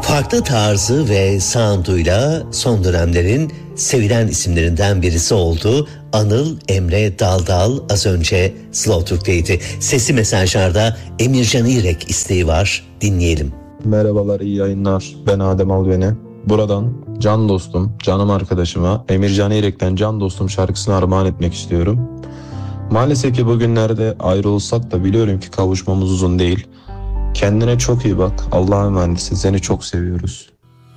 Farklı tarzı ve sound'uyla son dönemlerin sevilen isimlerinden birisi oldu. Anıl Emre Daldal az önce Slow Türk'teydi. Sesi mesajlarda Emircan İrek isteği var. Dinleyelim. Merhabalar, iyi yayınlar. Ben Adem Albeni. Buradan can dostum, canım arkadaşıma Emircan İrek'ten Can Dostum şarkısını armağan etmek istiyorum. Maalesef ki bugünlerde ayrılsak da biliyorum ki kavuşmamız uzun değil. Kendine çok iyi bak. Allah'a emanetsin. Seni çok seviyoruz.